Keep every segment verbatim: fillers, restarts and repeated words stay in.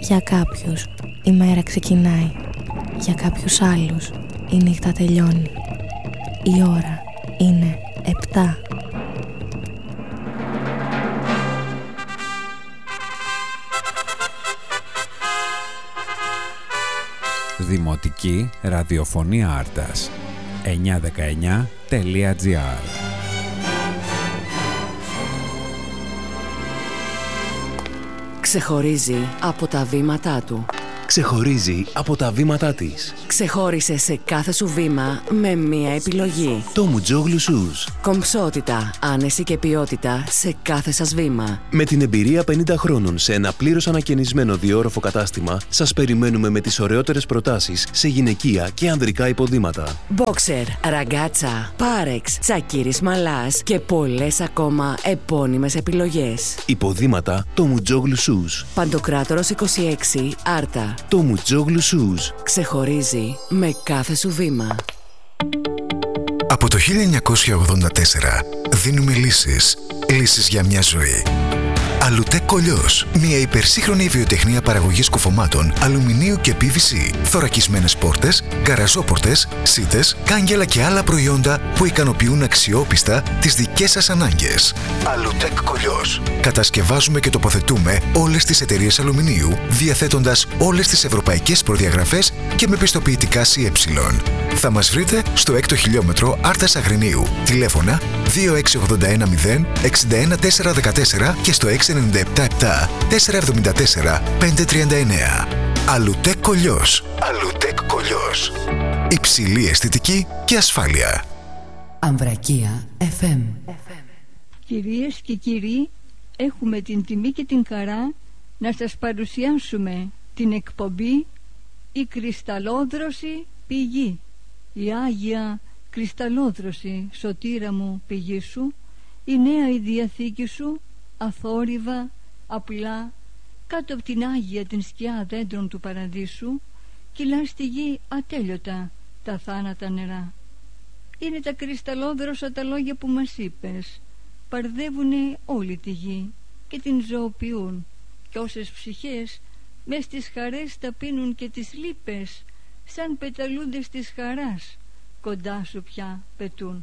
Για κάποιους η μέρα ξεκινάει, για κάποιους άλλους η νύχτα τελειώνει. Η ώρα είναι επτά. Δημοτική Ραδιοφωνία Άρτας εννιακόσια δεκαεννιά τελεία τζι άρ. Ξεχωρίζει από τα βήματά του. Ξεχωρίζει από τα βήματά της. Ξεχώρισε σε κάθε σου βήμα με μία επιλογή. Tomujoglu Shoes. Κομψότητα, άνεση και ποιότητα σε κάθε σας βήμα. Με την εμπειρία πενήντα χρόνων σε ένα πλήρως ανακαινισμένο διόροφο κατάστημα, σας περιμένουμε με τις ωραιότερες προτάσεις σε γυναικεία και ανδρικά υποδήματα. Boxer, ραγκάτσα, πάρεξ, τσακίρις μαλάς και πολλές ακόμα επώνυμες επιλογές. Υποδήματα Tomujoglu Shoes. Παντοκράτορος είκοσι έξι, Άρτα. Tomujoglu Shoes. Ξεχωρίζει με κάθε σου βήμα. Από το χίλια εννιακόσια ογδόντα τέσσερα δίνουμε λύσεις. Λύσεις για μια ζωή. Αλουτέκ Κολλιός. Μια υπερσύγχρονη βιοτεχνία παραγωγής κουφωμάτων, αλουμινίου και πι βι σι. Θωρακισμένες πόρτες, γκαραζόπορτες, σίτες, κάγκελα και άλλα προϊόντα που ικανοποιούν αξιόπιστα τις δικές σας ανάγκες. Αλουτέκ Κολλιός. Κατασκευάζουμε και τοποθετούμε όλες τις εταιρείες αλουμινίου, διαθέτοντας όλες τις ευρωπαϊκές προδιαγραφές και με πιστοποιητικά σι ε. Θα μας βρείτε στο έκτο χιλιόμετρο Άρτας Αγρινίου. Τηλέφωνα δύο έξι ογδόντα ένα μηδέν εξήντα ένα τετρακόσια δεκατέσσερα και στο έξι εννιά επτά επτά τετρακόσια εβδομήντα τέσσερα πεντακόσια τριάντα εννέα. Αλουτέκ Κολλιός. Αλουτέκ Κολλιός. Υψηλή αισθητική και ασφάλεια. Αμβρακία εφ εμ. Κυρίες και κύριοι, έχουμε την τιμή και την χαρά να σας παρουσιάσουμε την εκπομπή «Η κρυσταλλόδρωση πηγή». Η Άγια κρυσταλλόδρωση, σωτήρα μου, πηγή σου, η νέα η διαθήκη σου, αθόρυβα, απλά, κάτω από την Άγια την σκιά δέντρων του παραδείσου, κυλά στη γη ατέλειωτα τα θάνατα νερά. Είναι τα κρυσταλλόδρωσα τα λόγια που μας είπες, παρδεύουνε όλη τη γη και την ζωοποιούν, κι όσες ψυχές μες στις χαρές ταπείνουν και τις λύπες, σαν πεταλούντες της χαράς, κοντά σου πια πετούν.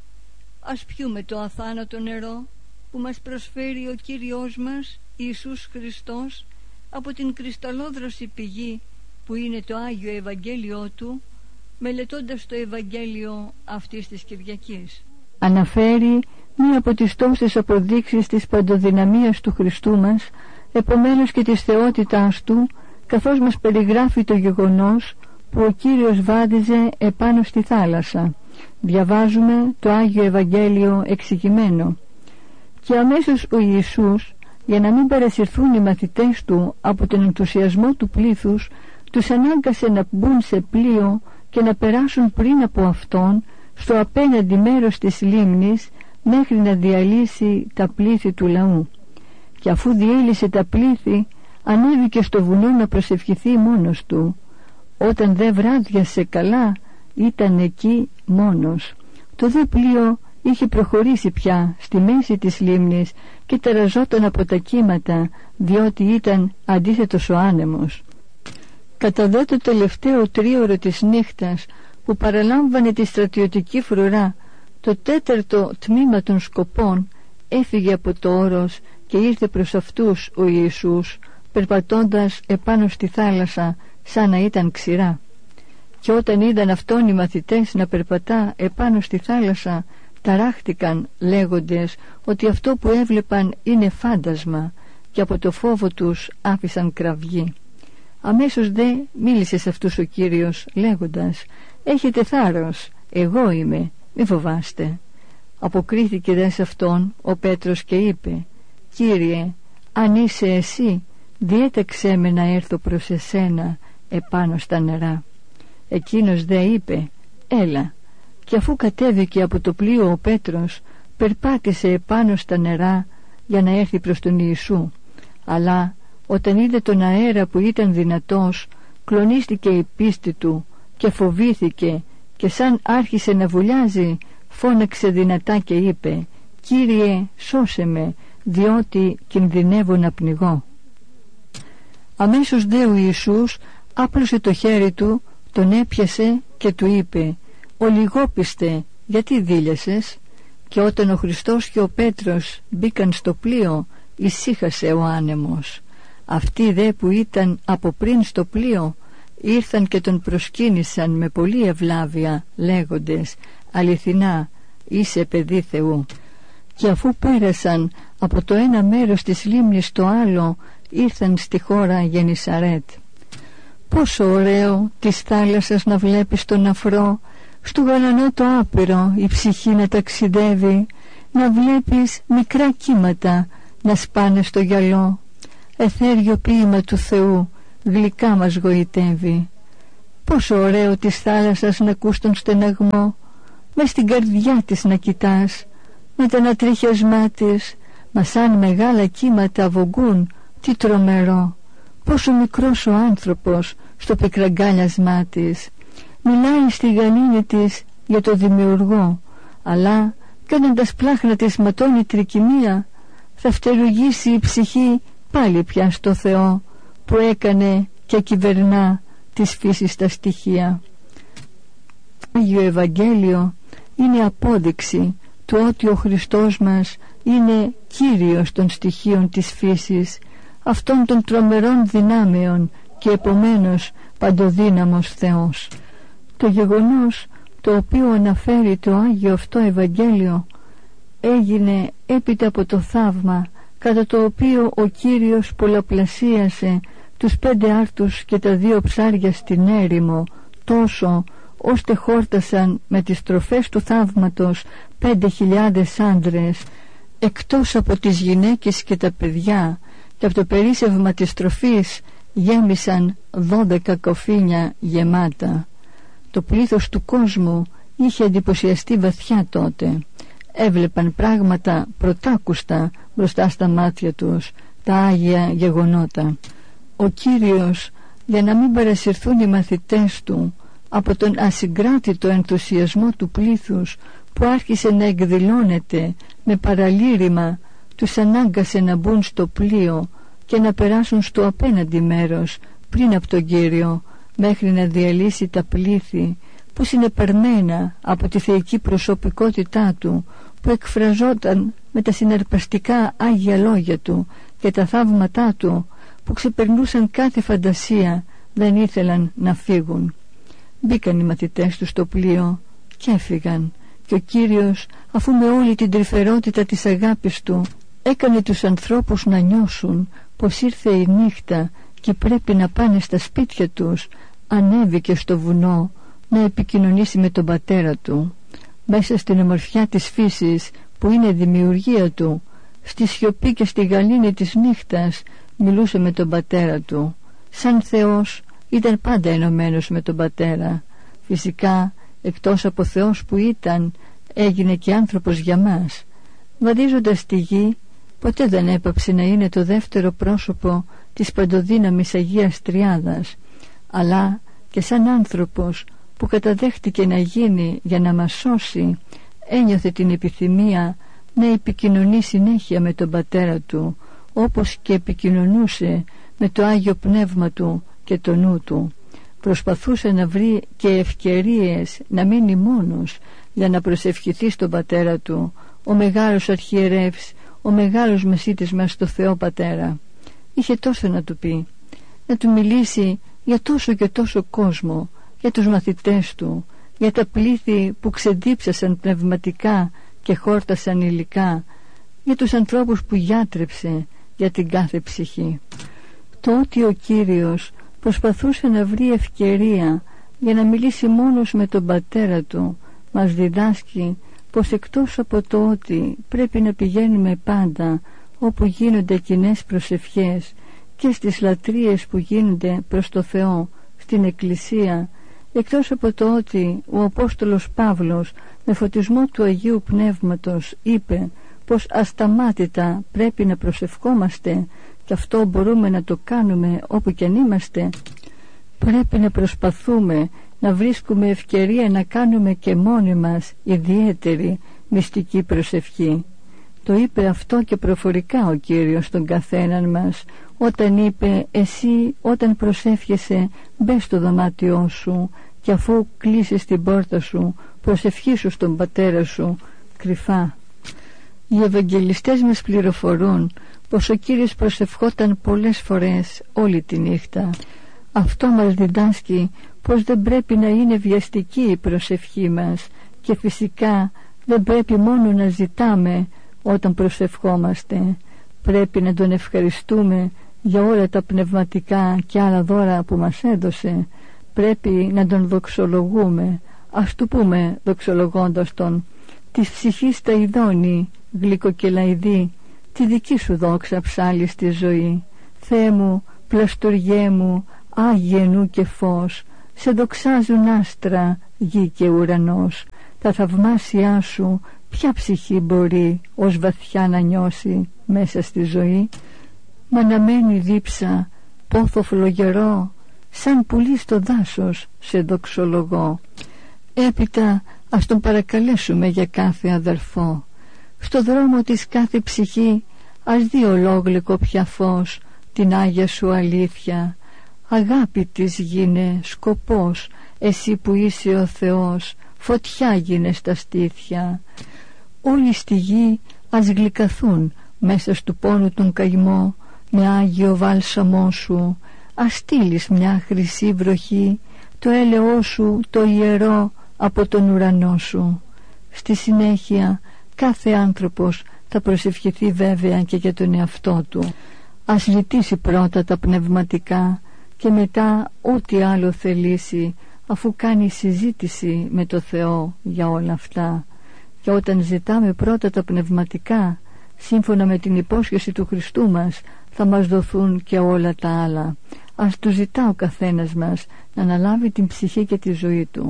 Ας πιούμε το αθάνατο νερό που μας προσφέρει ο Κύριος μας Ιησούς Χριστός από την κρυσταλλόδρωση πηγή που είναι το Άγιο Ευαγγέλιο Του, μελετώντας το Ευαγγέλιο αυτής της Κυριακής. Αναφέρει μία από τις τόσες αποδείξεις της παντοδυναμίας του Χριστού μας, επομένως και της θεότητάς Του, καθώς μας περιγράφει το γεγονός που ο Κύριος βάδιζε επάνω στη θάλασσα. Διαβάζουμε το Άγιο Ευαγγέλιο εξηγημένο. Και αμέσως ο Ιησούς, για να μην παρασυρθούν οι μαθητές Του από τον ενθουσιασμό του πλήθους, τους ανάγκασε να μπουν σε πλοίο και να περάσουν πριν από Αυτόν στο απέναντι μέρος της λίμνης, μέχρι να διαλύσει τα πλήθη του λαού. Και αφού διέλυσε τα πλήθη, ανέβηκε στο βουνό να προσευχηθεί μόνος του. Όταν δε βράδιασε καλά, ήταν εκεί μόνος. Το δε πλοίο είχε προχωρήσει πια στη μέση της λίμνης και ταραζόταν από τα κύματα, διότι ήταν αντίθετος ο άνεμος. Κατά δε το τελευταίο τρίωρο της νύχτας, που παραλάμβανε τη στρατιωτική φρουρά, το τέταρτο τμήμα των σκοπών έφυγε από το όρος και ήρθε προς αυτούς ο Ιησούς, περπατώντας επάνω στη θάλασσα σαν να ήταν ξηρά. Και όταν είδαν αυτόν οι μαθητές να περπατά επάνω στη θάλασσα, ταράχτηκαν λέγοντες ότι αυτό που έβλεπαν είναι φάντασμα, και από το φόβο τους άφησαν κραυγή. Αμέσως δε μίλησε σε αυτούς ο Κύριος λέγοντας: «Έχετε θάρρος, εγώ είμαι, μη φοβάστε». Αποκρίθηκε δε σε αυτόν ο Πέτρος και είπε: «Κύριε, αν είσαι εσύ, διέταξέ με να έρθω προς εσένα επάνω στα νερά». Εκείνος δε είπε: «Έλα». Και αφού κατέβηκε από το πλοίο ο Πέτρος, περπάτησε επάνω στα νερά για να έρθει προς τον Ιησού. Αλλά όταν είδε τον αέρα που ήταν δυνατός, κλονίστηκε η πίστη του και φοβήθηκε, και σαν άρχισε να βουλιάζει, φώναξε δυνατά και είπε: «Κύριε, σώσε με, διότι κινδυνεύω να πνιγώ». Αμέσως δε ο Ιησούς άπλωσε το χέρι του, τον έπιασε και του είπε «Ολιγόπιστε, γιατί δίλιασες?» Και όταν ο Χριστός και ο Πέτρος μπήκαν στο πλοίο, ησύχασε ο άνεμος. Αυτοί δε που ήταν από πριν στο πλοίο ήρθαν και τον προσκύνησαν με πολλή ευλάβεια, λέγοντες «Αληθινά, είσαι παιδί Θεού». Και αφού πέρασαν από το ένα μέρος της λίμνης στο άλλο, ήρθαν στη χώρα Γενισαρέτ. Πόσο ωραίο της θάλασσας να βλέπεις τον αφρό, στου γαλανό το άπειρο η ψυχή να ταξιδεύει, να βλέπεις μικρά κύματα να σπάνε στο γυαλό. Εθέριο ποίημα του Θεού γλυκά μας γοητεύει. Πόσο ωραίο της θάλασσας να ακούς τον στεναγμό, μες στην καρδιά της να κοιτάς, με τα ανατρίχιασμά της, μα σαν μεγάλα κύματα βογκούν, τι τρομερό. Πόσο μικρός ο άνθρωπος στο πικραγκάλιασμά της. Μιλάει στη γαλήνη της για το Δημιουργό, αλλά κάνοντας πλάχνα της ματώνει τρικυμία, θα φτερουγήσει η ψυχή πάλι πια στο Θεό που έκανε και κυβερνά της φύσης τα στοιχεία. Το Άγιο Ευαγγέλιο είναι απόδειξη του ότι ο Χριστός μας είναι Κύριος των στοιχείων της φύσης, αυτών των τρομερών δυνάμεων και επομένως παντοδύναμος Θεός. Το γεγονός το οποίο αναφέρει το Άγιο αυτό Ευαγγέλιο έγινε έπειτα από το θαύμα κατά το οποίο ο Κύριος πολλαπλασίασε τους πέντε άρτους και τα δύο ψάρια στην έρημο, τόσο ώστε χόρτασαν με τις τροφές του θαύματος πέντε χιλιάδες άντρες, εκτός από τις γυναίκες και τα παιδιά, και από το περίσσευμα της τροφής γέμισαν δώδεκα κοφίνια γεμάτα. Το πλήθος του κόσμου είχε εντυπωσιαστεί βαθιά τότε. Έβλεπαν πράγματα πρωτάκουστα μπροστά στα μάτια τους, τα Άγια γεγονότα. Ο Κύριος, για να μην παρασυρθούν οι μαθητές του από τον ασυγκράτητο ενθουσιασμό του πλήθους που άρχισε να εκδηλώνεται με παραλήρημα, τους ανάγκασε να μπουν στο πλοίο και να περάσουν στο απέναντι μέρος πριν από τον Κύριο, μέχρι να διαλύσει τα πλήθη που συνεπερμένα από τη θεϊκή προσωπικότητά του, που εκφραζόταν με τα συναρπαστικά Άγια λόγια του και τα θαύματά του που ξεπερνούσαν κάθε φαντασία, δεν ήθελαν να φύγουν. Μπήκαν οι μαθητές του στο πλοίο και έφυγαν, και ο Κύριος, αφού με όλη την τρυφερότητα της αγάπης του έκανε τους ανθρώπους να νιώσουν πως ήρθε η νύχτα και πρέπει να πάνε στα σπίτια τους, ανέβηκε στο βουνό να επικοινωνήσει με τον πατέρα του. Μέσα στην ομορφιά της φύσης που είναι δημιουργία του, στη σιωπή και στη γαλήνη της νύχτας, μιλούσε με τον πατέρα του. Σαν Θεός ήταν πάντα ενωμένος με τον πατέρα. Φυσικά, εκτός από Θεός που ήταν, έγινε και άνθρωπος για μας. Βαδίζοντας τη γη, ποτέ δεν έπαψε να είναι το δεύτερο πρόσωπο της παντοδύναμης Αγίας Τριάδας, αλλά και σαν άνθρωπος που καταδέχτηκε να γίνει για να μας σώσει, ένιωθε την επιθυμία να επικοινωνεί συνέχεια με τον πατέρα του, όπως και επικοινωνούσε με το Άγιο Πνεύμα του και το νου του. Προσπαθούσε να βρει και ευκαιρίες να μείνει μόνος για να προσευχηθεί στον πατέρα του, ο μεγάλος αρχιερεύς, ο μεγάλος μεσίτης μας στο Θεό Πατέρα. Είχε τόσο να του πει, να του μιλήσει για τόσο και τόσο κόσμο, για τους μαθητές του, για τα πλήθη που ξεντύψασαν πνευματικά και χόρτασαν υλικά, για τους ανθρώπους που γιάτρεψε για την κάθε ψυχή. Το ότι ο Κύριος προσπαθούσε να βρει ευκαιρία για να μιλήσει μόνος με τον πατέρα του μας διδάσκει πως εκτός από το ότι πρέπει να πηγαίνουμε πάντα όπου γίνονται κοινές προσευχές και στις λατρείες που γίνονται προς το Θεό στην Εκκλησία, εκτός από το ότι ο Απόστολος Παύλος με φωτισμό του Αγίου Πνεύματος είπε πως ασταμάτητα πρέπει να προσευχόμαστε, και αυτό μπορούμε να το κάνουμε όπου και αν είμαστε, πρέπει να προσπαθούμε να βρίσκουμε ευκαιρία να κάνουμε και μόνοι μας ιδιαίτερη μυστική προσευχή. Το είπε αυτό και προφορικά ο Κύριος στον καθέναν μας, όταν είπε «Εσύ όταν προσεύχεσαι μπες στο δωμάτιό σου και αφού κλείσεις την πόρτα σου προσευχήσου στον πατέρα σου κρυφά». Οι Ευαγγελιστές μας πληροφορούν πως ο Κύριος προσευχόταν πολλές φορές όλη τη νύχτα. Αυτό μας διδάσκει πως δεν πρέπει να είναι βιαστική η προσευχή μας και φυσικά δεν πρέπει μόνο να ζητάμε όταν προσευχόμαστε. Πρέπει να τον ευχαριστούμε για όλα τα πνευματικά και άλλα δώρα που μας έδωσε. Πρέπει να τον δοξολογούμε. Ας του πούμε δοξολογώντας τον: «Της ψυχής τα ειδώνει, γλυκοκελαϊδή, τη δική σου δόξα ψάλλει στη ζωή. Θεέ μου, πλαστοριέ μου, Άγιε νου και φως, σε δοξάζουν άστρα, γη και ουρανός. Τα θαυμάσια σου ποια ψυχή μπορεί ως βαθιά να νιώσει μέσα στη ζωή? Μα να μένει δίψα, πόθο φλογερό, σαν πουλί στο δάσος σε δοξολογώ». Έπειτα ας τον παρακαλέσουμε για κάθε αδερφό. Στο δρόμο της κάθε ψυχή ας δει ολόγλυκο πια φως την Άγια σου αλήθεια. Αγάπη της γίνε σκοπός, εσύ που είσαι ο Θεός, φωτιά γίνε στα στήθια. Όλοι στη γη ας γλυκαθούν μέσα στου πόνου τον καημό με Άγιο βάλσαμό σου. Ας στείλεις μια χρυσή βροχή, το έλεό σου το ιερό από τον ουρανό σου. Στη συνέχεια κάθε άνθρωπος θα προσευχηθεί βέβαια και για τον εαυτό του. Ας ζητήσει πρώτα τα πνευματικά και μετά ό,τι άλλο θελήσει, αφού κάνει συζήτηση με το Θεό για όλα αυτά. Και όταν ζητάμε πρώτα τα πνευματικά, σύμφωνα με την υπόσχεση του Χριστού μας, θα μας δοθούν και όλα τα άλλα. Ας του ζητά ο καθένας μας να αναλάβει την ψυχή και τη ζωή του.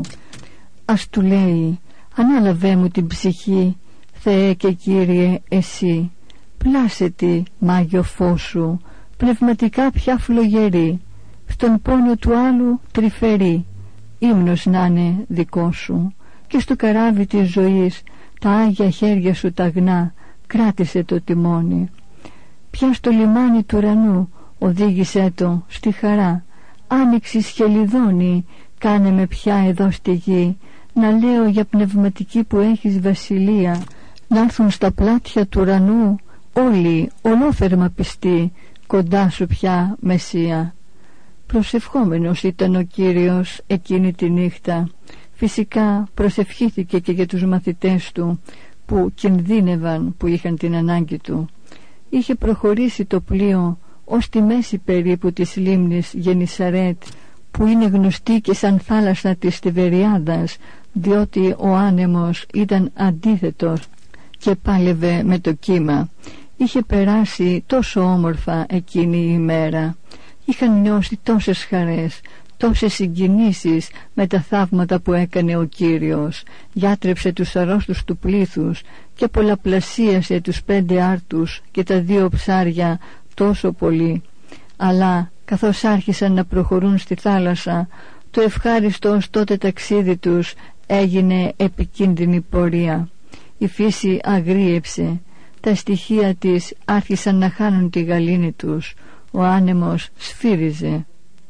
Ας του λέει: «Ανάλαβέ μου την ψυχή, Θεέ και Κύριε εσύ, πλάσε τη μάγιο φως σου, πνευματικά πια φλογερή, στον πόνο του άλλου τρυφερή, ύμνος να είναι δικό σου, και στο καράβι της ζωής τα άγια χέρια σου τα αγνά κράτησε το τιμόνι. Πια στο λιμάνι του ουρανού οδήγησέ το στη χαρά, άνοιξη σχελιδόνι κάνε με πια εδώ στη γη, να λέω για πνευματική που έχεις βασιλεία, να έρθουν στα πλάτια του ουρανού όλοι ολόθερμα πιστοί, κοντά σου πια Μεσσία». Προσευχόμενος ήταν ο Κύριος εκείνη τη νύχτα. Φυσικά προσευχήθηκε και για τους μαθητές του που κινδύνευαν, που είχαν την ανάγκη του. Είχε προχωρήσει το πλοίο ως τη μέση περίπου της λίμνης Γενισαρέτ, που είναι γνωστή και σαν θάλασσα της Τιβεριάδας, διότι ο άνεμος ήταν αντίθετος και πάλευε με το κύμα. Είχε περάσει τόσο όμορφα εκείνη η ημέρα. Είχαν νιώσει τόσες χαρές, τόσες συγκινήσεις με τα θαύματα που έκανε ο Κύριος. Γιάτρεψε τους αρρώστους του πλήθους και πολλαπλασίασε τους πέντε άρτους και τα δύο ψάρια τόσο πολύ. Αλλά καθώς άρχισαν να προχωρούν στη θάλασσα, το ευχάριστο ως τότε ταξίδι τους έγινε επικίνδυνη πορεία. Η φύση αγρίεψε, τα στοιχεία της άρχισαν να χάνουν τη γαλήνη τους, ο άνεμος σφύριζε.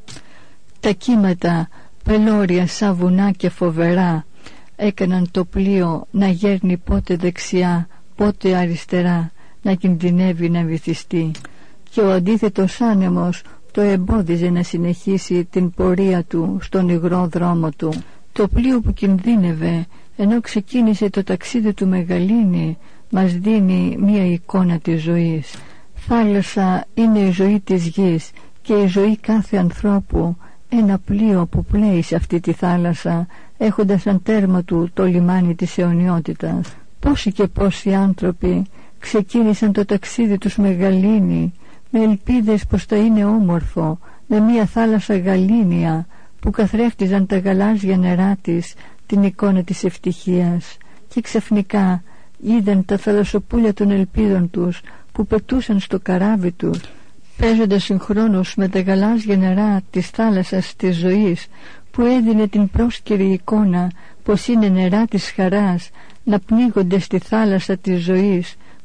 Τα κύματα, πελώρια σαν βουνά και φοβερά, έκαναν το πλοίο να γέρνει πότε δεξιά, πότε αριστερά, να κινδυνεύει να βυθιστεί. Και ο αντίθετος άνεμος το εμπόδιζε να συνεχίσει την πορεία του στον υγρό δρόμο του. Το πλοίο που κινδύνευε, ενώ ξεκίνησε το ταξίδι του με γαλήνη, μας δίνει μία εικόνα της ζωής. Θάλασσα είναι η ζωή της γης και η ζωή κάθε ανθρώπου, ένα πλοίο που πλέει σε αυτή τη θάλασσα, έχοντας σαν τέρμα του το λιμάνι της αιωνιότητας. Πόσοι και πόσοι άνθρωποι ξεκίνησαν το ταξίδι τους με γαλήνη, με ελπίδες πως θα είναι όμορφο, με μία θάλασσα γαλήνια που καθρέφτιζαν τα γαλάζια νερά της την εικόνα της ευτυχίας, και ξαφνικά είδαν τα θαλασσοπούλια των ελπίδων τους που πετούσαν στο καράβι τους, παίζοντας συγχρόνως με τα γαλάζια νερά της θάλασσας της ζωής, που έδινε την πρόσκαιρη εικόνα πως είναι νερά της χαράς να πνίγονται στη θάλασσα της ζωής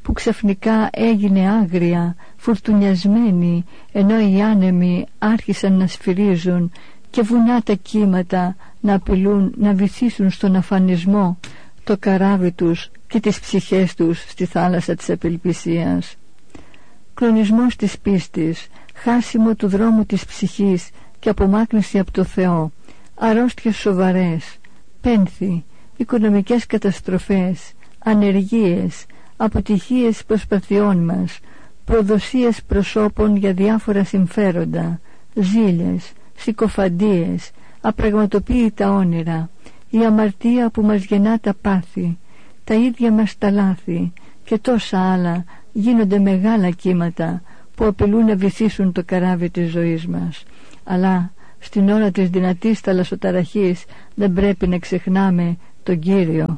που ξαφνικά έγινε άγρια, φουρτουνιασμένη, ενώ οι άνεμοι άρχισαν να σφυρίζουν και βουνά τα κύματα να απειλούν να βυθίσουν στον αφανισμό το καράβι τους και τις ψυχές τους στη θάλασσα της απελπισίας. Κλονισμός της πίστης, χάσιμο του δρόμου της ψυχής και απομάκρυνση από το Θεό, αρρώστιες σοβαρές, πένθη, οικονομικές καταστροφές, ανεργίες, αποτυχίες προσπαθειών μας, προδοσίες προσώπων για διάφορα συμφέροντα, ζήλες, συκοφαντίες, απραγματοποίητα όνειρα, η αμαρτία που μας γεννά τα πάθη, τα ίδια μας τα λάθη και τόσα άλλα γίνονται μεγάλα κύματα που απειλούν να βυθίσουν το καράβι της ζωής μας. Αλλά στην ώρα της δυνατής θαλασσοταραχής δεν πρέπει να ξεχνάμε τον Κύριο.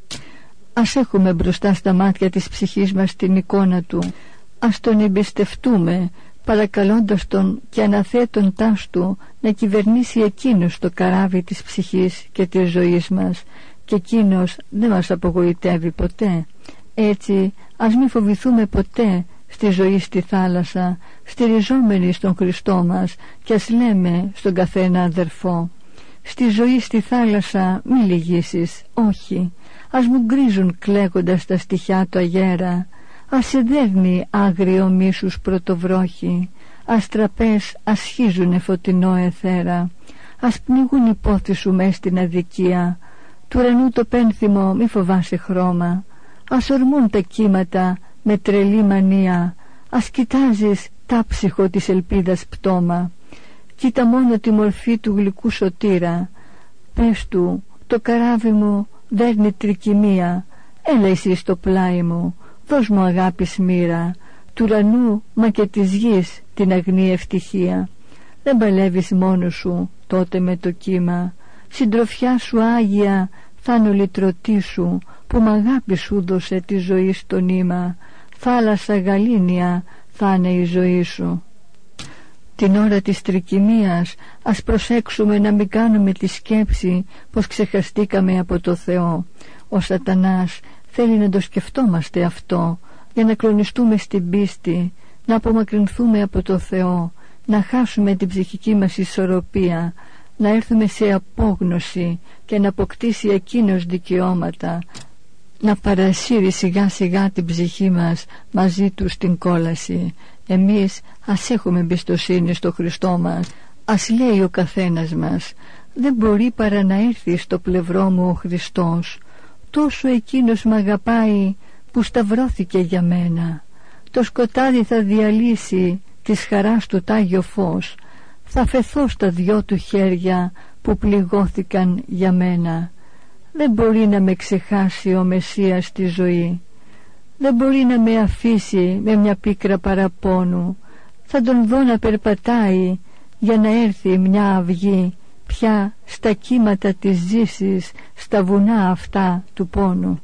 Ας έχουμε μπροστά στα μάτια της ψυχής μας την εικόνα Του. Ας Τον εμπιστευτούμε, παρακαλώντας Τον και αναθέτοντάς Του να κυβερνήσει εκείνος το καράβι της ψυχής και της ζωής μας, και εκείνος δεν μας απογοητεύει ποτέ. Έτσι ας μην φοβηθούμε ποτέ στη ζωή στη θάλασσα, στηριζόμενοι στον Χριστό μας, και ας λέμε στον καθένα αδερφό: στη ζωή στη θάλασσα μη λυγίσεις, όχι, ας μου γκρίζουν κλαίγοντας τα στοιχιά του αγέρα, ας σε δέρνει άγριο μίσους πρωτοβρόχη, ας τραπές ασχίζουνε φωτεινό εθέρα, ας πνίγουν οι πόθοι σου μες στην αδικία, του ουρανού το πένθυμο μη φοβάσαι χρώμα, ας ορμούν τα κύματα με τρελή μανία, ας κοιτάζεις τάψυχο της ελπίδας πτώμα, κοίτα μόνο τη μορφή του γλυκού σωτήρα, πες του το καράβι μου δέρνει τρικυμία, έλα εσύ στο πλάι μου, δώσ' μου αγάπης μοίρα, του ουρανού μα και της γης την αγνή ευτυχία. Δεν παλεύεις μόνος σου τότε με το κύμα, συντροφιά σου άγια θα είναι ο λυτρωτή σου, που μ' αγάπη σου δώσε τη ζωή στο νήμα, θάλασσα γαλήνια θα είναι η ζωή σου. Την ώρα της τρικυμίας ας προσέξουμε να μην κάνουμε τη σκέψη πως ξεχαστήκαμε από το Θεό. Ο σατανάς θέλει να το σκεφτόμαστε αυτό, για να κλονιστούμε στην πίστη, να απομακρυνθούμε από το Θεό, να χάσουμε την ψυχική μας ισορροπία, να έρθουμε σε απόγνωση και να αποκτήσει εκείνος δικαιώματα, να παρασύρει σιγά σιγά την ψυχή μας μαζί του στην κόλαση. Εμείς ας έχουμε εμπιστοσύνη στο Χριστό μας, ας λέει ο καθένας μας: δεν μπορεί παρά να έρθει στο πλευρό μου ο Χριστός, τόσο εκείνος μ' αγαπάει που σταυρώθηκε για μένα. Το σκοτάδι θα διαλύσει της χαράς του τ' Άγιο φως, θα φεθώ στα δυο του χέρια που πληγώθηκαν για μένα. Δεν μπορεί να με ξεχάσει ο Μεσσίας στη ζωή, δεν μπορεί να με αφήσει με μια πίκρα παραπόνου. Θα τον δω να περπατάει για να έρθει μια αυγή πια στα κύματα της ζήσης, στα βουνά αυτά του πόνου.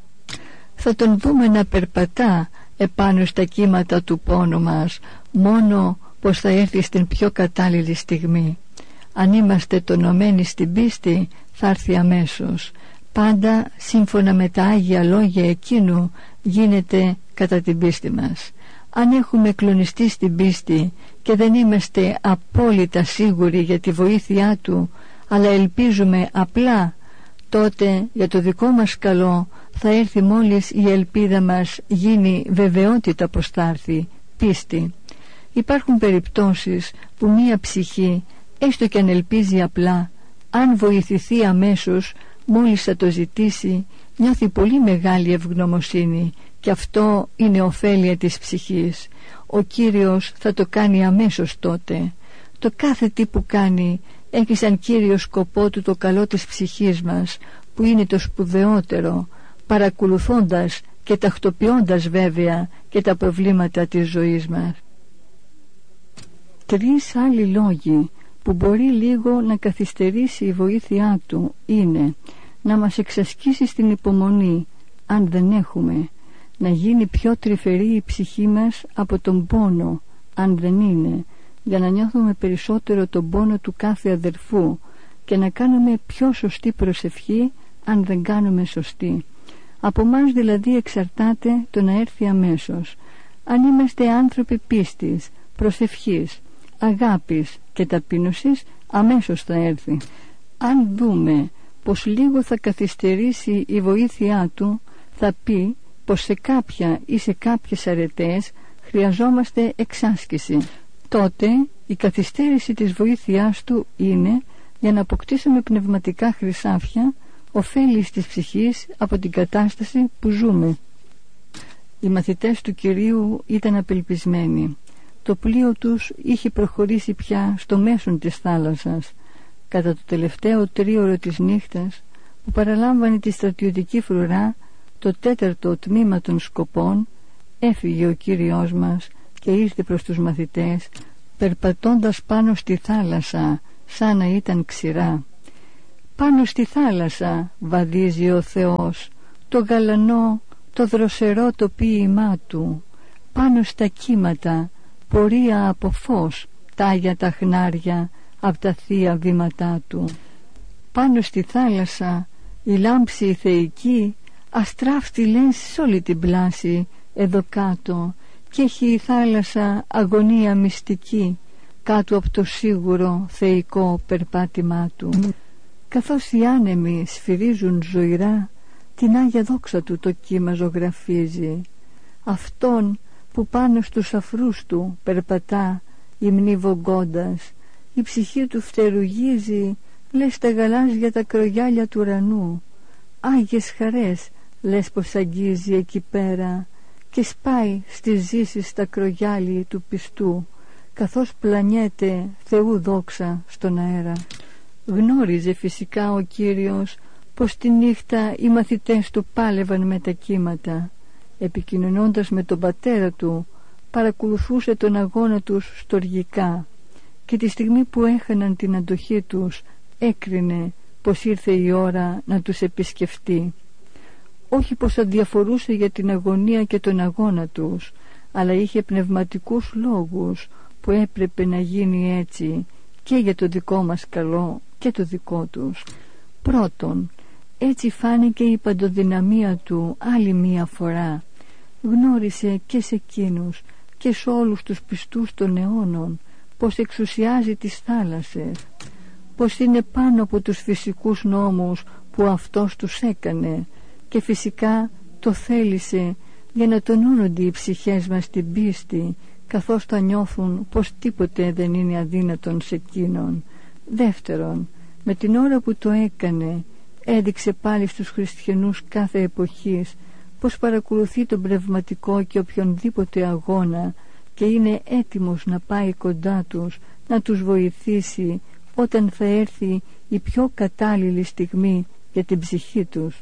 Θα τον δούμε να περπατά επάνω στα κύματα του πόνου μας, μόνο πως θα έρθει στην πιο κατάλληλη στιγμή. Αν είμαστε τονωμένοι στην πίστη, θα έρθει αμέσως. Πάντα σύμφωνα με τα Άγια Λόγια εκείνου γίνεται κατά την πίστη μας. Αν έχουμε κλονιστεί στην πίστη και δεν είμαστε απόλυτα σίγουροι για τη βοήθειά Του, αλλά ελπίζουμε απλά, τότε για το δικό μας καλό θα έρθει μόλις η ελπίδα μας γίνει βεβαιότητα πως θα έρθει, πίστη. Υπάρχουν περιπτώσεις που μία ψυχή, έστω και αν ελπίζει απλά, αν βοηθηθεί αμέσως, μόλις θα το ζητήσει, νιώθει πολύ μεγάλη ευγνωμοσύνη, και αυτό είναι ωφέλεια της ψυχής. Ο Κύριος θα το κάνει αμέσως τότε. Το κάθε τι που κάνει έχει σαν κύριο σκοπό του το καλό της ψυχής μας, που είναι το σπουδαιότερο, παρακολουθώντας και τακτοποιώντας βέβαια και τα προβλήματα της ζωής μας. Τρεις άλλοι λόγοι που μπορεί λίγο να καθυστερήσει η βοήθειά Του είναι να μας εξασκήσει στην υπομονή, αν δεν έχουμε, να γίνει πιο τρυφερή η ψυχή μας από τον πόνο, αν δεν είναι, για να νιώθουμε περισσότερο τον πόνο του κάθε αδερφού, και να κάνουμε πιο σωστή προσευχή, αν δεν κάνουμε σωστή. Από μας δηλαδή εξαρτάται το να έρθει αμέσως. Αν είμαστε άνθρωποι πίστης, προσευχής, αγάπης και ταπείνωσης, αμέσως θα έρθει. Αν δούμε πως λίγο θα καθυστερήσει η βοήθειά του, θα πει πως σε κάποια ή σε κάποιες αρετές χρειαζόμαστε εξάσκηση. Τότε η καθυστέρηση της βοήθειάς του είναι για να αποκτήσουμε πνευματικά χρυσάφια, ωφέλης της ψυχής από την κατάσταση που ζούμε. Οι μαθητές του Κυρίου ήταν απελπισμένοι. Το πλοίο τους είχε προχωρήσει πια στο μέσον της θάλασσας. Κατά το τελευταίο τρίωρο της νύχτας, που παραλάμβανε τη στρατιωτική φρουρά, το τέταρτο τμήμα των σκοπών, έφυγε ο Κύριος μας και ήρθε προς τους μαθητές, περπατώντας πάνω στη θάλασσα σαν να ήταν ξηρά. Πάνω στη θάλασσα βαδίζει ο Θεός, το γαλανό, το δροσερό το ποίημά του. Πάνω στα κύματα, πορεία από φως, τάγια τα χνάρια από τα θεία βήματά του. Πάνω στη θάλασσα η λάμψη η θεϊκή αστράφτη λες σε όλη την πλάση εδώ κάτω, και έχει η θάλασσα αγωνία μυστική κάτω από το σίγουρο θεϊκό περπάτημά του. Καθώς οι άνεμοι σφυρίζουν ζωηρά, την Άγια δόξα του το κύμα ζωγραφίζει. Αυτόν που πάνω στους αφρούς του περπατά υμνιβογκώντας, η ψυχή του φτερουγίζει λες τα γαλάζια τα κρογιάλια του ουρανού. Άγιες χαρές λες πως αγγίζει εκεί πέρα, και σπάει στις ζήσεις τα κρογιάλι του πιστού, καθώς πλανιέται Θεού δόξα στον αέρα. Γνώριζε φυσικά ο Κύριος πως τη νύχτα οι μαθητές του πάλευαν με τα κύματα. Επικοινωνώντας με τον πατέρα του, παρακολουθούσε τον αγώνα τους στοργικά, και τη στιγμή που έχαναν την αντοχή τους έκρινε πως ήρθε η ώρα να τους επισκεφτεί. Όχι πως αδιαφορούσε για την αγωνία και τον αγώνα τους, αλλά είχε πνευματικούς λόγους που έπρεπε να γίνει έτσι και για το δικό μας καλό και το δικό τους. Πρώτον, έτσι φάνηκε η παντοδυναμία του άλλη μία φορά. Γνώρισε και σε εκείνους και σε όλους τους πιστούς των αιώνων πως εξουσιάζει τις θάλασσες, πως είναι πάνω από τους φυσικούς νόμους που αυτός τους έκανε, και φυσικά το θέλησε για να τονώνονται οι ψυχές μας στην πίστη, καθώς θα νιώθουν πως τίποτε δεν είναι αδύνατον σε εκείνον. Δεύτερον, με την ώρα που το έκανε, έδειξε πάλι στους χριστιανούς κάθε εποχής πως παρακολουθεί τον πνευματικό και οποιονδήποτε αγώνα και είναι έτοιμος να πάει κοντά τους, να τους βοηθήσει όταν θα έρθει η πιο κατάλληλη στιγμή για την ψυχή τους.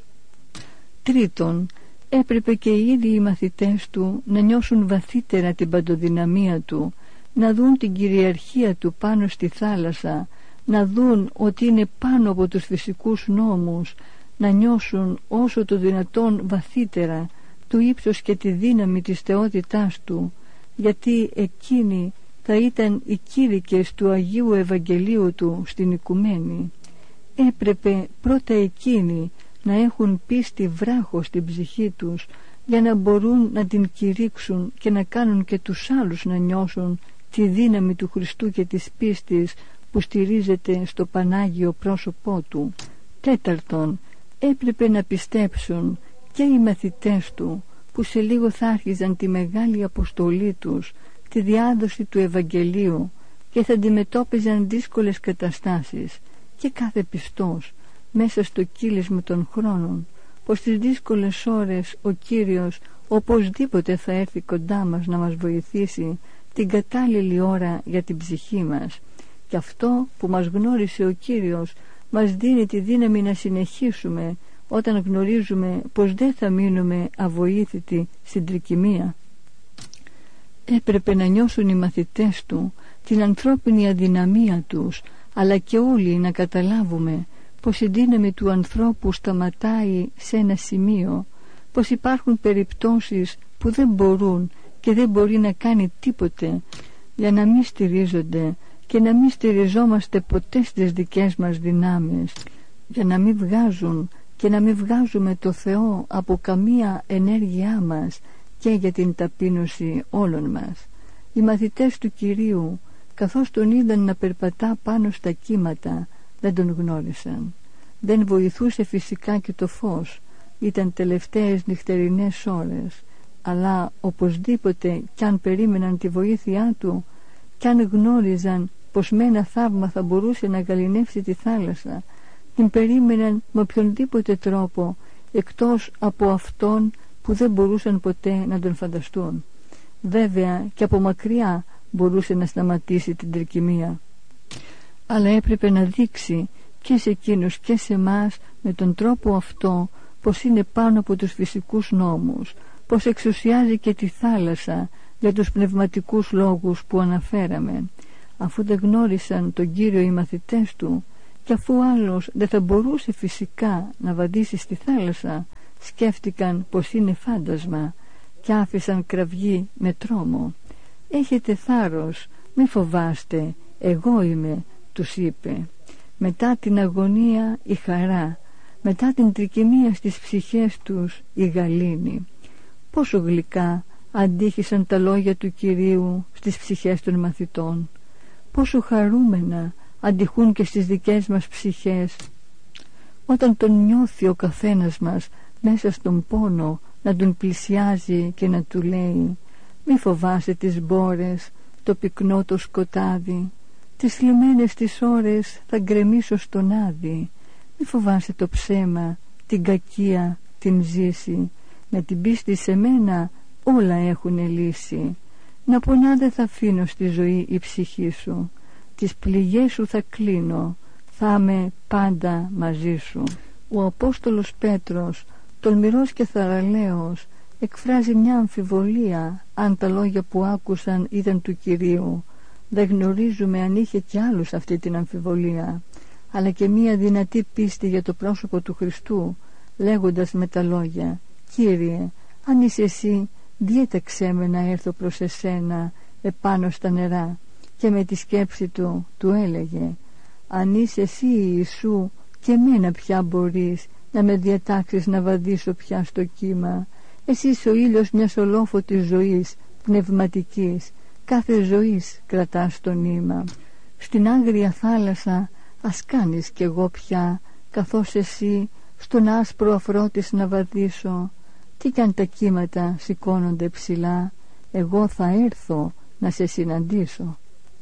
Τρίτον, έπρεπε και οι ίδιοι οι μαθητές του να νιώσουν βαθύτερα την παντοδυναμία του, να δουν την κυριαρχία του πάνω στη θάλασσα, να δουν ότι είναι πάνω από τους φυσικούς νόμους, να νιώσουν όσο το δυνατόν βαθύτερα το ύψος και τη δύναμη της θεότητάς του, γιατί εκείνοι θα ήταν οι κήρυκες του Αγίου Ευαγγελίου του στην οικουμένη. Έπρεπε πρώτα εκείνοι να έχουν πίστη βράχο στην ψυχή τους για να μπορούν να την κηρύξουν και να κάνουν και τους άλλους να νιώσουν τη δύναμη του Χριστού και της πίστης που στηρίζεται στο Πανάγιο πρόσωπό του. Τέταρτον, έπρεπε να πιστέψουν και οι μαθητές του που σε λίγο θα άρχιζαν τη μεγάλη αποστολή τους, τη διάδοση του Ευαγγελίου, και θα αντιμετώπιζαν δύσκολες καταστάσεις, και κάθε πιστός μέσα στο κύλισμα των χρόνων, πως στις δύσκολες ώρες ο Κύριος οπωσδήποτε θα έρθει κοντά μας να μας βοηθήσει την κατάλληλη ώρα για την ψυχή μας. Και αυτό που μας γνώρισε ο Κύριος μας δίνει τη δύναμη να συνεχίσουμε όταν γνωρίζουμε πως δεν θα μείνουμε αβοήθητοι στην τρικυμία. Έπρεπε να νιώσουν οι μαθητές του την ανθρώπινη αδυναμία τους, αλλά και όλοι να καταλάβουμε πως η δύναμη του ανθρώπου σταματάει σε ένα σημείο, πως υπάρχουν περιπτώσεις που δεν μπορούν και δεν μπορεί να κάνει τίποτε, για να μην στηρίζονται και να μην στηριζόμαστε ποτέ στις δικές μας δυνάμεις, για να μην βγάζουν και να μην βγάζουμε το Θεό από καμία ενέργειά μας και για την ταπείνωση όλων μας. Οι μαθητές του Κυρίου, καθώς τον είδαν να περπατά πάνω στα κύματα, δεν τον γνώρισαν. Δεν βοηθούσε φυσικά και το φως, ήταν τελευταίες νυχτερινές ώρες, αλλά οπωσδήποτε κι αν περίμεναν τη βοήθειά του, κι αν γνώριζαν πως με ένα θαύμα θα μπορούσε να γαληνεύσει τη θάλασσα, την περίμεναν με οποιονδήποτε τρόπο εκτός από αυτόν που δεν μπορούσαν ποτέ να τον φανταστούν. Βέβαια και από μακριά μπορούσε να σταματήσει την τρικυμία, αλλά έπρεπε να δείξει και σε εκείνους και σε μας με τον τρόπο αυτό πως είναι πάνω από τους φυσικούς νόμους, πως εξουσιάζει και τη θάλασσα για τους πνευματικούς λόγους που αναφέραμε. Αφού δεν γνώρισαν τον Κύριο οι μαθητές του, και αφού άλλος δεν θα μπορούσε φυσικά να βαδίσει στη θάλασσα, σκέφτηκαν πως είναι φάντασμα και άφησαν κραυγή με τρόμο. «Έχετε θάρρος, μη φοβάστε, εγώ είμαι», τους είπε. Μετά την αγωνία η χαρά, μετά την τρικυμία στις ψυχές τους η γαλήνη. Πόσο γλυκά αντίχησαν τα λόγια του Κυρίου στις ψυχές των μαθητών, πόσο χαρούμενα αντιχούν και στις δικές μας ψυχές όταν τον νιώθει ο καθένας μας μέσα στον πόνο να τον πλησιάζει και να του λέει «Μη φοβάσαι τις μπόρες, το πυκνό το σκοτάδι, τις θλιμμένες τις ώρες θα γκρεμίσω στον άδει, μη φοβάσαι το ψέμα, την κακία, την ζήση, με την πίστη σε μένα όλα έχουνε λύση, να πονά δεν θα αφήνω στη ζωή η ψυχή σου, τις πληγές σου θα κλείνω, θα είμαι πάντα μαζί σου». Ο Απόστολος Πέτρος, τολμηρός και θαραλέος, εκφράζει μια αμφιβολία αν τα λόγια που άκουσαν ήταν του Κυρίου. Δεν γνωρίζουμε αν είχε κι άλλους αυτή την αμφιβολία, αλλά και μια δυνατή πίστη για το πρόσωπο του Χριστού, λέγοντας με τα λόγια «Κύριε, αν είσαι εσύ, διέταξέ με να έρθω προς εσένα επάνω στα νερά». Και με τη σκέψη του, του έλεγε «Αν είσαι εσύ Ιησού, και εμένα πια μπορείς να με διατάξεις να βαδίσω πια στο κύμα. Εσύ είσαι ο ήλιος μιας ολόφωτης ζωής, πνευματικής, κάθε ζωής κρατάς το νήμα. Στην άγρια θάλασσα ας κάνεις κι εγώ πια, καθώς εσύ στον άσπρο αφρό της να βαδίσω. Τι κι αν τα κύματα σηκώνονται ψηλά, εγώ θα έρθω να σε συναντήσω».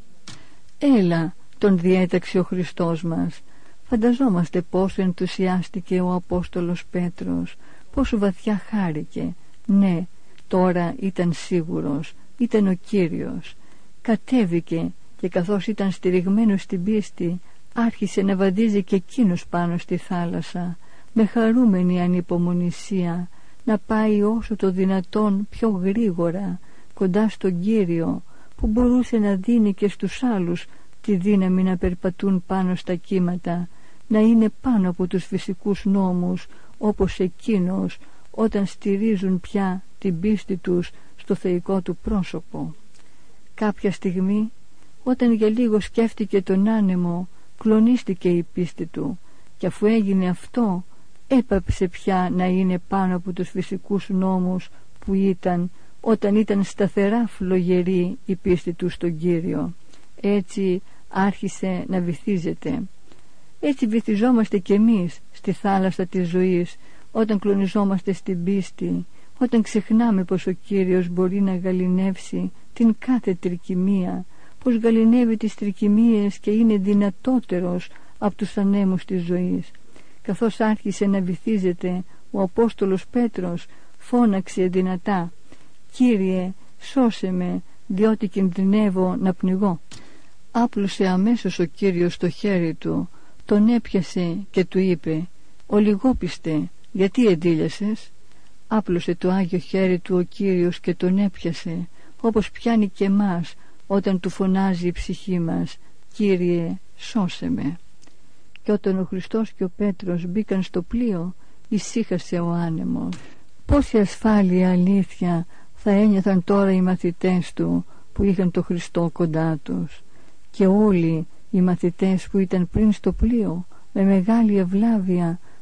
«Έλα», τον διέταξε ο Χριστός μας. Φανταζόμαστε πόσο ενθουσιάστηκε ο Απόστολος Πέτρος, πόσο βαθιά χάρηκε. Ναι, τώρα ήταν σίγουρος, ήταν ο Κύριος. Κατέβηκε και καθώς ήταν στηριγμένος στην πίστη, άρχισε να βαδίζει και εκείνος πάνω στη θάλασσα, με χαρούμενη ανυπομονησία, να πάει όσο το δυνατόν πιο γρήγορα κοντά στον Κύριο, που μπορούσε να δίνει και στους άλλους τη δύναμη να περπατούν πάνω στα κύματα, να είναι πάνω από τους φυσικούς νόμους όπως εκείνος, όταν στηρίζουν πια την πίστη τους στο θεϊκό του πρόσωπο. Κάποια στιγμή, όταν για λίγο σκέφτηκε τον άνεμο, κλονίστηκε η πίστη του, και αφού έγινε αυτό, έπαψε πια να είναι πάνω από τους φυσικούς νόμους που ήταν όταν ήταν σταθερά φλογερή η πίστη του στον Κύριο. Έτσι άρχισε να βυθίζεται. Έτσι βυθιζόμαστε κι εμείς στη θάλασσα της ζωής, όταν κλονιζόμαστε στην πίστη, όταν ξεχνάμε πως ο Κύριος μπορεί να γαληνεύσει την κάθε τρικυμία, πως γαληνεύει τις τρικυμίες και είναι δυνατότερος από τους ανέμους της ζωής. Καθώς άρχισε να βυθίζεται, ο Απόστολος Πέτρος φώναξε δυνατά «Κύριε, σώσε με, διότι κινδυνεύω να πνιγώ». Άπλωσε αμέσως ο Κύριος το χέρι του, τον έπιασε και του είπε «Ολιγόπιστε, γιατί εντύλιασες?» Άπλωσε το Άγιο χέρι του ο Κύριος και τον έπιασε, όπως πιάνει και εμάς όταν του φωνάζει η ψυχή μας «Κύριε, σώσε με». Και όταν ο Χριστός και ο Πέτρος μπήκαν στο πλοίο, ησύχασε ο άνεμος. Πόση ασφάλεια, αλήθεια θα ένιωθαν τώρα οι μαθητές του που είχαν το Χριστό κοντά τους. Και όλοι οι μαθητές που ήταν πριν στο πλοίο, με μεγάλη ευλάβεια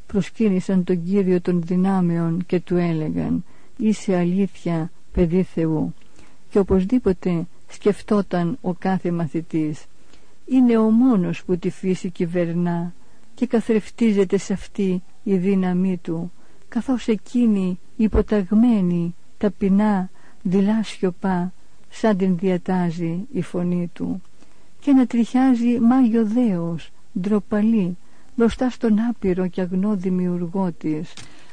προσκύνησαν τον Κύριο των δυνάμεων και του έλεγαν «Είσαι αλήθεια παιδί Θεού». Και οπωσδήποτε σκεφτόταν ο κάθε μαθητής, είναι ο μόνος που τη φύση κυβερνά και καθρεφτίζεται σε αυτή η δύναμή του, καθώς εκείνη υποταγμένη ταπεινά δειλά σιωπά σαν την διατάζει η φωνή του, και να τριχιάζει μάγιο δέος ντροπαλή μπροστά στον άπειρο και αγνό δημιουργό της.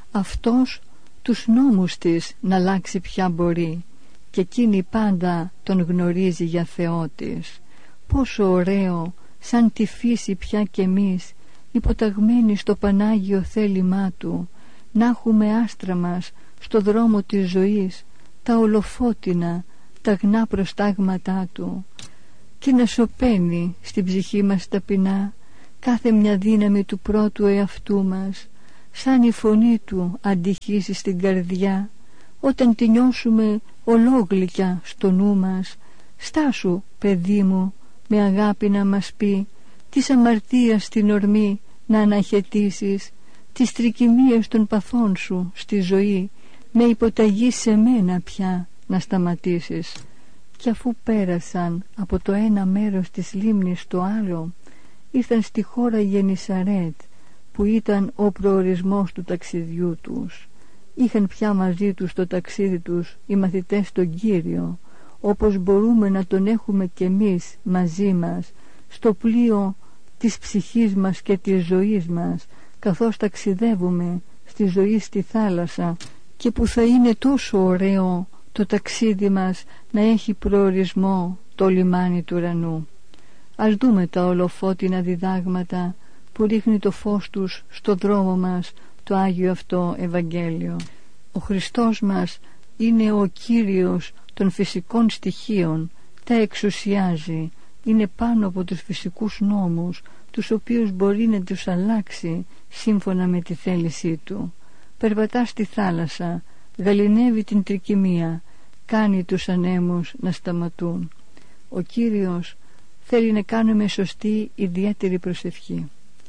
Αυτός τους νόμους της να αλλάξει πια μπορεί, και εκείνη πάντα τον γνωρίζει για Θεό της. Πόσο ωραίο σαν τη φύση πια κι εμείς, υποταγμένοι στο Πανάγιο θέλημά του, να έχουμε άστρα μας στο δρόμο της ζωής, τα ολοφώτινα, τα γνά προστάγματά του, και να σωπαίνει στην ψυχή μας ταπεινά κάθε μια δύναμη του πρώτου εαυτού μας, σαν η φωνή του αντυχήσει στην καρδιά, όταν τη νιώσουμε ολόγλυκια στο νου μας. Στάσου παιδί μου, με αγάπη να μας πει, της αμαρτίας την ορμή να αναχαιτήσεις, τις τρικυμίες των παθών σου στη ζωή, με υποταγή σε μένα πια να σταματήσεις. Και αφού πέρασαν από το ένα μέρος της λίμνης στο άλλο, ήρθαν στη χώρα Γενισαρέτ, που ήταν ο προορισμός του ταξιδιού τους. Είχαν πια μαζί τους το ταξίδι τους οι μαθητές τον Κύριο, όπως μπορούμε να τον έχουμε κι εμείς μαζί μας στο πλοίο της ψυχής μας και της ζωής μας, καθώς ταξιδεύουμε στη ζωή στη θάλασσα, και που θα είναι τόσο ωραίο το ταξίδι μας να έχει προορισμό το λιμάνι του ουρανού. Ας δούμε τα ολοφώτινα διδάγματα που ρίχνει το φως τους στο δρόμο μας το Άγιο αυτό Ευαγγέλιο. Ο Χριστός μας είναι ο Κύριος των φυσικών στοιχείων, τα εξουσιάζει, είναι πάνω από τους φυσικούς νόμους, τους οποίους μπορεί να τους αλλάξει σύμφωνα με τη θέλησή του. Περπατά στη θάλασσα, γαληνεύει την τρικυμία, κάνει τους ανέμους να σταματούν. Ο Κύριος θέλει να κάνουμε σωστή ιδιαίτερη προσευχή.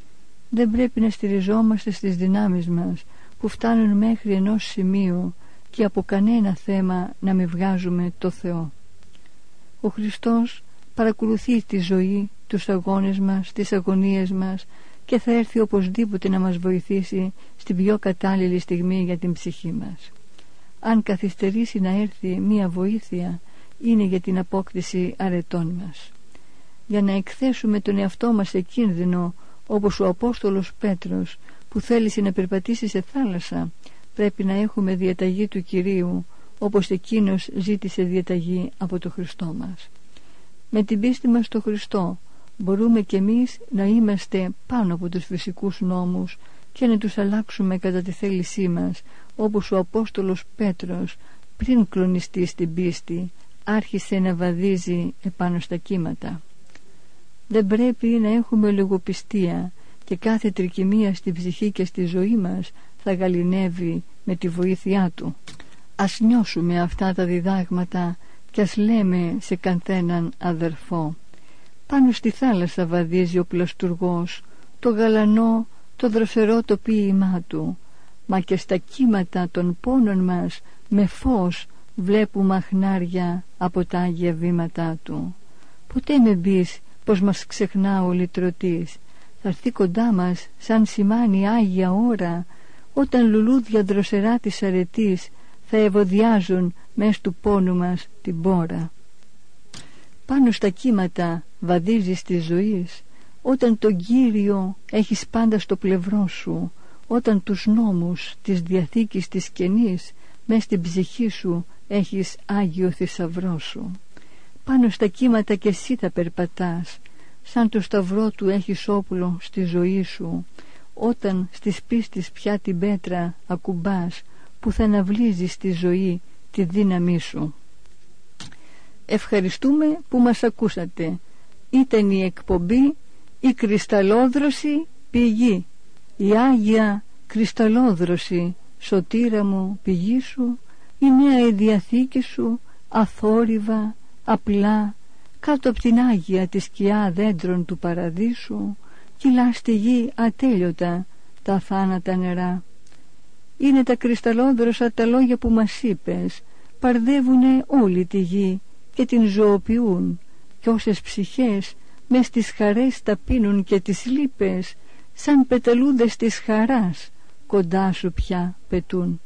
Δεν πρέπει να στηριζόμαστε στις δυνάμεις μας που φτάνουν μέχρι ενός σημείου και από κανένα θέμα να μην βγάζουμε το Θεό. Ο Χριστός παρακολουθεί τη ζωή, τους αγώνες μας, τις αγωνίες μας, και θα έρθει οπωσδήποτε να μας βοηθήσει στην πιο κατάλληλη στιγμή για την ψυχή μας. Αν καθυστερήσει να έρθει μία βοήθεια, είναι για την απόκτηση αρετών μας. Για να εκθέσουμε τον εαυτό μας σε κίνδυνο, όπως ο Απόστολος Πέτρος που θέλησε να περπατήσει σε θάλασσα, πρέπει να έχουμε διαταγή του Κυρίου, όπως εκείνος ζήτησε διαταγή από τον Χριστό μας. Με την πίστη μας στο Χριστό μπορούμε κι εμείς να είμαστε πάνω από τους φυσικούς νόμους και να τους αλλάξουμε κατά τη θέλησή μας, όπως ο Απόστολος Πέτρος πριν κλονιστεί στην πίστη άρχισε να βαδίζει επάνω στα κύματα. Δεν πρέπει να έχουμε λογοπιστία και κάθε τρικυμία στη ψυχή και στη ζωή μας θα γαληνεύει με τη βοήθειά του. Ας νιώσουμε αυτά τα διδάγματα και ας λέμε σε καθέναν αδερφό: πάνω στη θάλασσα βαδίζει ο πλαστουργός, το γαλανό, το δροσερό το ποίημά του, μα και στα κύματα των πόνων μας με φως βλέπουμε αχνάρια από τα Άγια βήματά του. Ποτέ με μπεις πως μας ξεχνά ο λυτρωτής, θα έρθει κοντά μας σαν σημάνει Άγια ώρα, όταν λουλούδια δροσερά της αρετής θα ευωδιάζουν μες του πόνου μας την πόρα. Πάνω στα κύματα βαδίζεις της ζωής, όταν τον Κύριο έχεις πάντα στο πλευρό σου, όταν τους νόμους της Διαθήκης της Καινής μες στην ψυχή σου έχεις Άγιο θησαυρό σου. Πάνω στα κύματα κι εσύ θα περπατάς, σαν το σταυρό του έχεις όπλο στη ζωή σου, όταν στις πίστης πια την πέτρα ακουμπάς, που θα αναβλύζει στη ζωή τη δύναμή σου. Ευχαριστούμε που μας ακούσατε. Ήταν η εκπομπή «Η Κρυσταλλόδρωση Πηγή». Η Άγια Κρυσταλλόδρωση, σωτήρα μου, πηγή σου, η νέα η Διαθήκη σου, αθόρυβα, απλά, κάτω από την Άγια τη σκιά δέντρων του παραδείσου, κυλά στη γη ατέλειωτα τα θάνατα νερά. Είναι τα κρυσταλλόδροσα τα λόγια που μας είπες, παρδεύουνε όλη τη γη και την ζωοποιούν, κι όσες ψυχές μες στις χαρές ταπείνουν και τις λύπες, σαν πεταλούδες της χαράς κοντά σου πια πετούν.